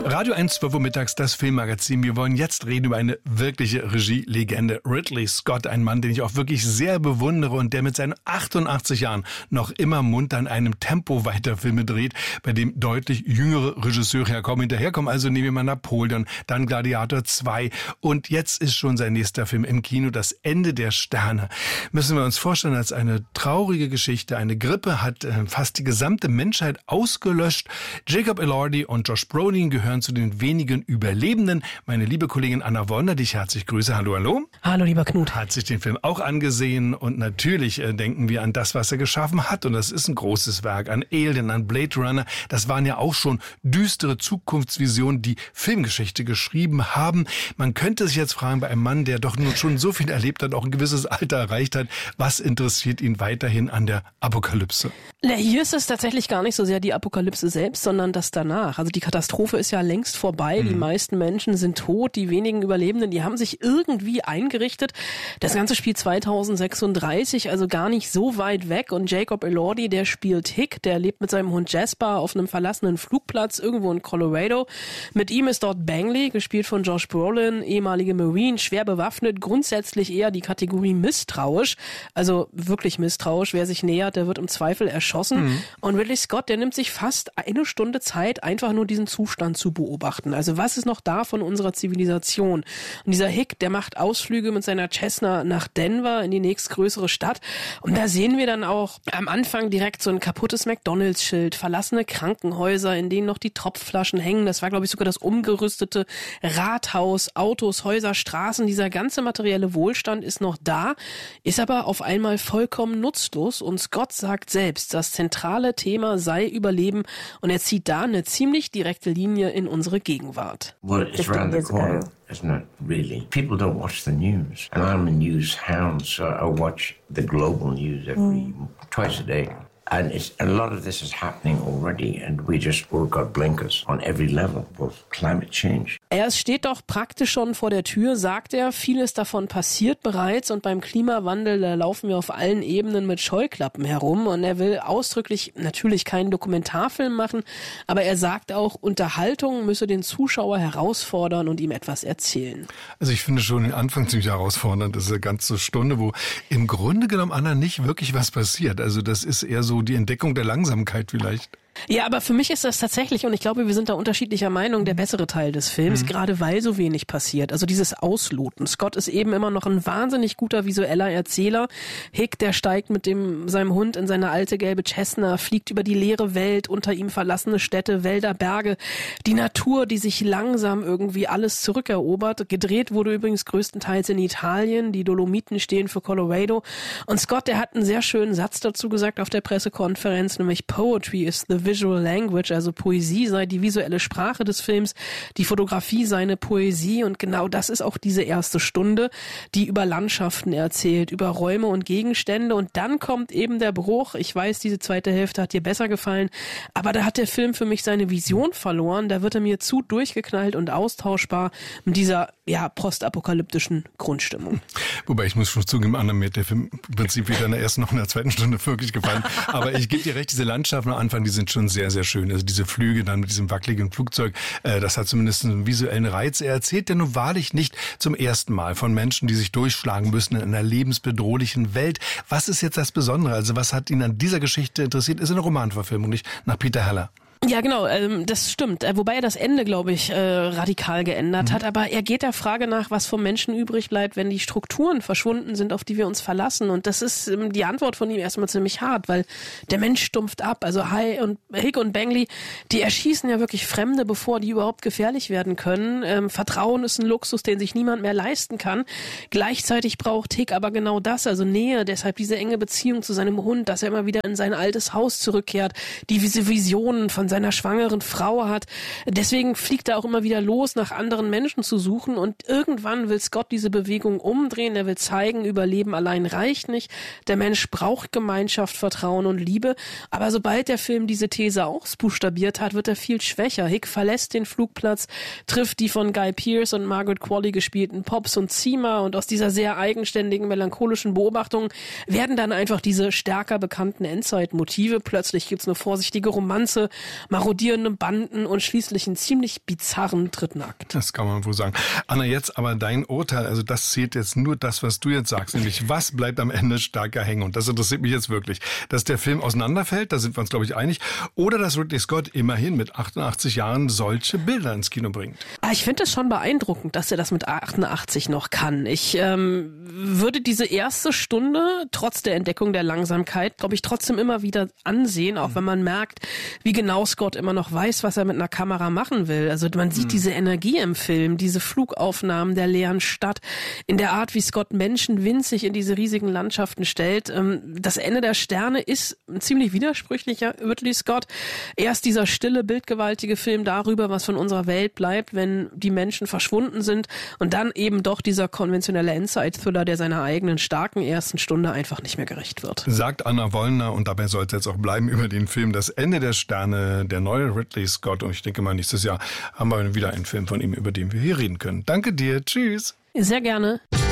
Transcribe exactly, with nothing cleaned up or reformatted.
Radio eins, zwölf Uhr mittags, das Filmmagazin. Wir wollen jetzt reden über eine wirkliche Regielegende. Ridley Scott, ein Mann, den ich auch wirklich sehr bewundere und der mit seinen achtundachtzig Jahren noch immer munter an einem Tempo weiter Filme dreht, bei dem deutlich jüngere Regisseure herkommen, hinterherkommen. Also nehmen wir mal Napoleon, dann Gladiator zwei und jetzt ist schon sein nächster Film im Kino, Das Ende der Sterne. Müssen wir uns vorstellen, als eine traurige Geschichte. Eine Grippe hat äh, fast die gesamte Menschheit ausgelöscht. Jacob Elordi und Josh Brolin gehören zu den wenigen Überlebenden. Meine liebe Kollegin Anna Wollner, die ich herzlich grüße. Hallo, hallo. Hallo, lieber Knut. Hat sich den Film auch angesehen und natürlich äh, denken wir an das, was er geschaffen hat. Und das ist ein großes Werk. An Alien, an Blade Runner. Das waren ja auch schon düstere Zukunftsvisionen, die Filmgeschichte geschrieben haben. Man könnte sich jetzt fragen, bei einem Mann, der doch nur schon so viel erlebt hat, auch ein gewisses Alter erreicht hat, was interessiert ihn weiterhin an der Apokalypse? Na, hier ist es tatsächlich gar nicht so sehr die Apokalypse selbst, sondern das danach. Also die Katastrophe ist ja längst vorbei. Mhm. Die meisten Menschen sind tot. Die wenigen Überlebenden, die haben sich irgendwie eingerichtet. Das Ganze spielt zweitausendsechsunddreißig, also gar nicht so weit weg. Und Jacob Elordi, der spielt Hick, der lebt mit seinem Hund Jasper auf einem verlassenen Flugplatz irgendwo in Colorado. Mit ihm ist dort Bangley, gespielt von Josh Brolin, ehemalige Marine, schwer bewaffnet, grundsätzlich eher die Kategorie misstrauisch. Also wirklich misstrauisch. Wer sich nähert, der wird im Zweifel erschossen. Mhm. Und Ridley Scott, der nimmt sich fast eine Stunde Zeit, einfach nur diesen Zustand zu beobachten. Also was ist noch da von unserer Zivilisation? Und dieser Hick, der macht Ausflüge mit seiner Cessna nach Denver in die nächstgrößere Stadt. Und da sehen wir dann auch am Anfang direkt so ein kaputtes McDonalds-Schild, verlassene Krankenhäuser, in denen noch die Tropfflaschen hängen. Das war, glaube ich, sogar das umgerüstete Rathaus, Autos, Häuser, Straßen. Dieser ganze materielle Wohlstand ist noch da, ist aber auf einmal vollkommen nutzlos. Und Scott sagt selbst, das zentrale Thema sei Überleben. Und er zieht da eine ziemlich direkte Linie in unsere Gegenwart. Well, it's around the corner, isn't it, really? People don't watch the news. And I'm a news hound, so I watch the global news every, mm. twice a day. And it's, a lot of this is happening already, and we just all got blinkers on every level of climate change. Er steht doch praktisch schon vor der Tür, sagt er. Vieles davon passiert bereits und beim Klimawandel, da laufen wir auf allen Ebenen mit Scheuklappen herum. Und er will ausdrücklich natürlich keinen Dokumentarfilm machen, aber er sagt auch, Unterhaltung müsse den Zuschauer herausfordern und ihm etwas erzählen. Also ich finde schon den Anfang ziemlich herausfordernd. Das ist eine ganze Stunde, wo im Grunde genommen Anna nicht wirklich was passiert. Also das ist eher so die Entdeckung der Langsamkeit vielleicht. Ja, aber für mich ist das tatsächlich, und ich glaube, wir sind da unterschiedlicher Meinung, der bessere Teil des Films, mhm. gerade weil so wenig passiert. Also dieses Ausloten. Scott ist eben immer noch ein wahnsinnig guter visueller Erzähler. Hick, der steigt mit dem seinem Hund in seine alte gelbe Cessna, fliegt über die leere Welt, unter ihm verlassene Städte, Wälder, Berge. Die Natur, die sich langsam irgendwie alles zurückerobert. Gedreht wurde übrigens größtenteils in Italien. Die Dolomiten stehen für Colorado. Und Scott, der hat einen sehr schönen Satz dazu gesagt auf der Pressekonferenz, nämlich Poetry is the Visual Language, also Poesie sei die visuelle Sprache des Films, die Fotografie sei eine Poesie und genau das ist auch diese erste Stunde, die über Landschaften erzählt, über Räume und Gegenstände und dann kommt eben der Bruch. Ich weiß, diese zweite Hälfte hat dir besser gefallen, aber da hat der Film für mich seine Vision verloren, da wird er mir zu durchgeknallt und austauschbar mit dieser ja postapokalyptischen Grundstimmung. Wobei ich muss schon zugeben, Anna, mir hat der Film im Prinzip weder in der ersten noch in der zweiten Stunde wirklich gefallen, aber ich gebe dir recht, diese Landschaften am Anfang, die sind schon sehr, sehr schön. Also diese Flüge dann mit diesem wackeligen Flugzeug, äh, das hat zumindest einen visuellen Reiz. Er erzählt ja nun wahrlich nicht zum ersten Mal von Menschen, die sich durchschlagen müssen in einer lebensbedrohlichen Welt. Was ist jetzt das Besondere? Also was hat ihn an dieser Geschichte interessiert? Ist eine Romanverfilmung, nicht nach Peter Heller. Ja, genau, ähm, das stimmt. Äh, wobei er das Ende, glaube ich, äh, radikal geändert mhm. hat. Aber er geht der Frage nach, was vom Menschen übrig bleibt, wenn die Strukturen verschwunden sind, auf die wir uns verlassen. Und das ist ähm, die Antwort von ihm erstmal ziemlich hart, weil der Mensch stumpft ab. Also Hi und Hick und Bangley, die erschießen ja wirklich Fremde, bevor die überhaupt gefährlich werden können. Ähm, Vertrauen ist ein Luxus, den sich niemand mehr leisten kann. Gleichzeitig braucht Hick aber genau das, also Nähe, deshalb diese enge Beziehung zu seinem Hund, dass er immer wieder in sein altes Haus zurückkehrt, die diese Visionen von seiner schwangeren Frau hat. Deswegen fliegt er auch immer wieder los, nach anderen Menschen zu suchen und irgendwann will Scott diese Bewegung umdrehen. Er will zeigen, Überleben allein reicht nicht. Der Mensch braucht Gemeinschaft, Vertrauen und Liebe. Aber sobald der Film diese These ausbuchstabiert hat, wird er viel schwächer. Hick verlässt den Flugplatz, trifft die von Guy Pearce und Margaret Qualley gespielten Pops und Zima und aus dieser sehr eigenständigen, melancholischen Beobachtung werden dann einfach diese stärker bekannten Endzeitmotive. Plötzlich gibt's eine vorsichtige Romanze marodierende Banden und schließlich einen ziemlich bizarren dritten Akt. Das kann man wohl sagen. Anna, jetzt aber dein Urteil, also das zählt jetzt nur das, was du jetzt sagst, nämlich was bleibt am Ende stärker hängen? Und das interessiert mich jetzt wirklich. Dass der Film auseinanderfällt, da sind wir uns, glaube ich, einig, oder dass Ridley Scott immerhin mit achtundachtzig Jahren solche Bilder ins Kino bringt. Ah, ich finde es schon beeindruckend, dass er das mit achtundachtzig noch kann. Ich ähm, würde diese erste Stunde, trotz der Entdeckung der Langsamkeit, glaube ich, trotzdem immer wieder ansehen, auch wenn man merkt, wie genau Scott immer noch weiß, was er mit einer Kamera machen will. Also man sieht mhm. diese Energie im Film, diese Flugaufnahmen der leeren Stadt, in der Art, wie Scott Menschen winzig in diese riesigen Landschaften stellt. Das Ende der Sterne ist ein ziemlich widersprüchlicher Ridley Scott. Erst dieser stille, bildgewaltige Film darüber, was von unserer Welt bleibt, wenn die Menschen verschwunden sind, und dann eben doch dieser konventionelle Endzeit-Thriller, der seiner eigenen starken ersten Stunde einfach nicht mehr gerecht wird. Sagt Anna Wollner, und dabei soll es jetzt auch bleiben, über den Film Das Ende der Sterne, der neue Ridley Scott. Und ich denke mal, nächstes Jahr haben wir wieder einen Film von ihm, über den wir hier reden können. Danke dir. Tschüss. Sehr gerne.